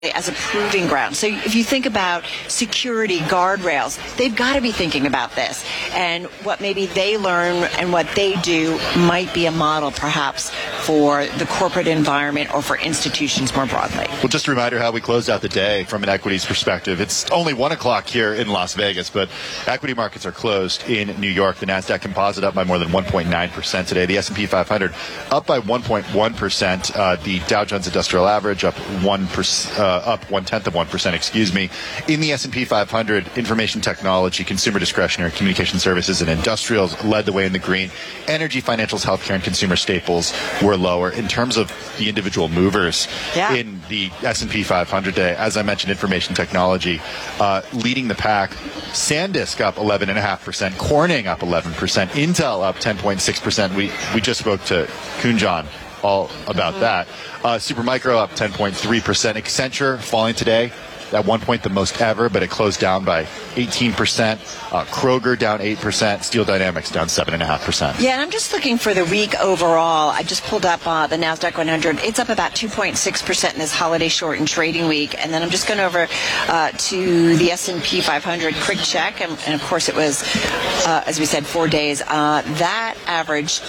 as a proving ground. So if you think about security guardrails, they've got to be thinking about this. And what maybe they learn and what they do might be a model perhaps for the corporate environment or for institutions more broadly. Well, just a reminder how we closed out the day from an equities perspective. It's only 1 o'clock here in Las Vegas, but equity markets are closed in New York. The NASDAQ Composite up by more than 1.9% today. The S&P 500 up by 1.1%. The Dow Jones Industrial Average up 1%. Up 0.1%, excuse me. In the S&P 500, information technology, consumer discretionary, communication services, and industrials led the way in the green. Energy, financials, healthcare, and consumer staples were lower. In terms of the individual movers in the S&P 500 day, as I mentioned, information technology leading the pack. SanDisk up 11.5%, Corning up 11%, Intel up 10.6%. We just spoke to Kunjan all about that. Supermicro up 10.3%. Accenture falling today. At one point the most ever, but it closed down by 18%. Kroger down 8%. Steel Dynamics down 7.5%. Yeah, and I'm just looking for the week overall. I just pulled up the NASDAQ 100. It's up about 2.6% in this holiday shortened trading week. And then I'm just going over to the S&P 500 quick check. And of course it was, as we said, 4 days. That averaged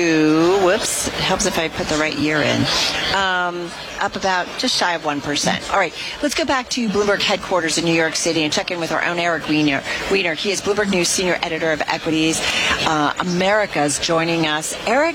it helps if I put the right year in. Up about just shy of 1%. All right, let's go back to Bloomberg headquarters in New York City and check in with our own Eric Weiner. He is Bloomberg News Senior Editor of Equities Americas, joining us. Eric,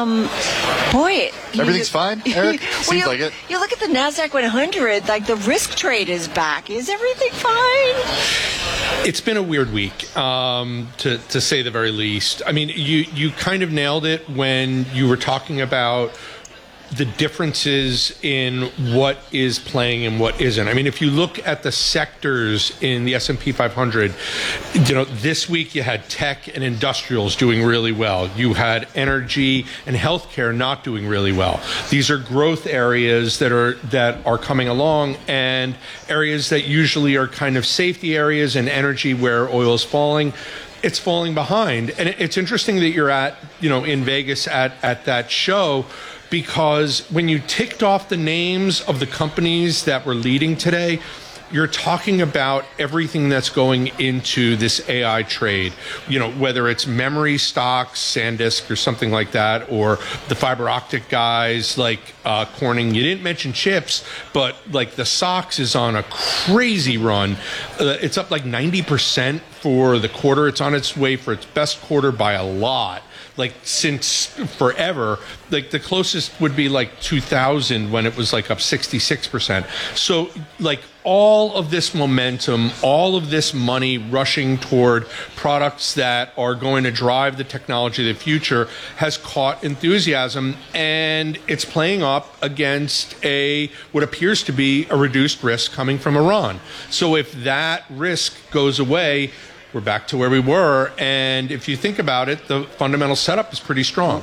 everything's fine, Eric? Seems like it. You look at the NASDAQ 100, like the risk trade is back. Is everything fine? It's been a weird week, to say the very least. I mean, you kind of nailed it when you were talking about the differences in what is playing and what isn't. I mean, if you look at the sectors in the S&P 500, this week you had tech and industrials doing really well. You had energy and healthcare not doing really well. These are growth areas that are coming along, and areas that usually are kind of safety areas, and energy where oil is falling. It's falling behind. And it's interesting that you're in Vegas at that show, because when you ticked off the names of the companies that were leading today, you're talking about everything that's going into this AI trade, whether it's memory stocks, SanDisk or something like that, or the fiber optic guys like Corning. You didn't mention chips, but like the SOX is on a crazy run. It's up like 90% for the quarter. It's on its way for its best quarter by a lot. Like since forever. Like the closest would be like 2000 when it was like up 66%. So like all of this momentum, all of this money rushing toward products that are going to drive the technology of the future has caught enthusiasm, and it's playing up against what appears to be a reduced risk coming from Iran. So if that risk goes away, we're back to where we were. And if you think about it, the fundamental setup is pretty strong.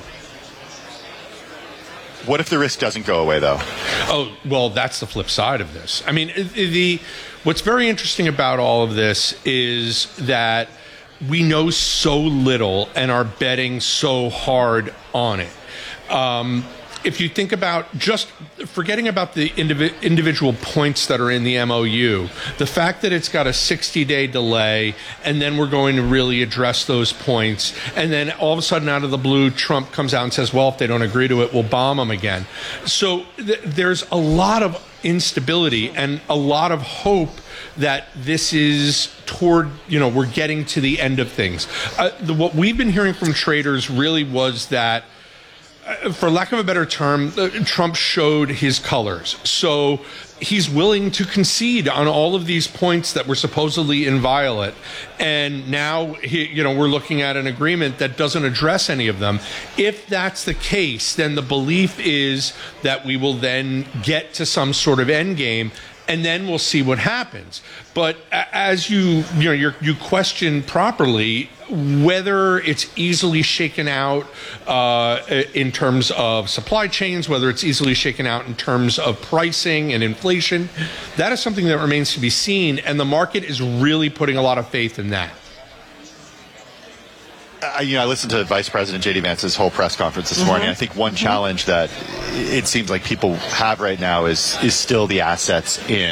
What if the risk doesn't go away, though? Oh, well, that's the flip side of this. I mean, what's very interesting about all of this is that we know so little and are betting so hard on it. If you think about just forgetting about the individual points that are in the MOU, the fact that it's got a 60-day delay, and then we're going to really address those points, and then all of a sudden out of the blue, Trump comes out and says, well, if they don't agree to it, we'll bomb them again. So there's a lot of instability and a lot of hope that this is toward, we're getting to the end of things. What we've been hearing from traders really was that, for lack of a better term, Trump showed his colors. So he's willing to concede on all of these points that were supposedly inviolate. And now, we're looking at an agreement that doesn't address any of them. If that's the case, then the belief is that we will then get to some sort of end game, and then we'll see what happens. But as you question properly whether it's easily shaken out in terms of supply chains, whether it's easily shaken out in terms of pricing and inflation, that is something that remains to be seen, and the market is really putting a lot of faith in that. I listened to Vice President J.D. Vance's whole press conference this morning. I think one challenge that it seems like people have right now is still the assets in